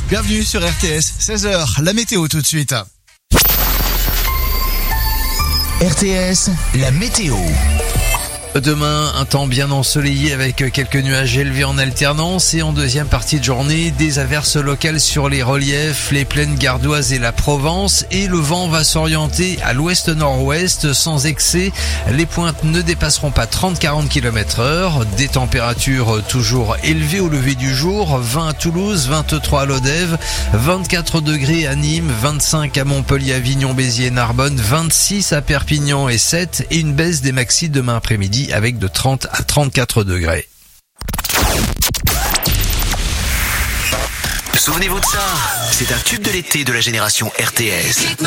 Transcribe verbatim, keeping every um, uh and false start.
Bienvenue sur R T S, seize heures, la météo tout de suite. R T S, la météo. Demain, un temps bien ensoleillé avec quelques nuages élevés en alternance et en deuxième partie de journée, des averses locales sur les reliefs, les plaines gardoises et la Provence, et le vent va s'orienter à l'ouest-nord-ouest sans excès. Les pointes ne dépasseront pas trente à quarante kilomètres heure, des températures toujours élevées au lever du jour, vingt à Toulouse, vingt-trois à Lodève, vingt-quatre degrés à Nîmes, vingt-cinq à Montpellier, Avignon, Béziers et Narbonne, vingt-six à Perpignan et Sète, et une baisse des maxis demain après-midi avec de trente à trente-quatre degrés. Souvenez-vous de ça, c'est un tube de l'été de la génération R T S.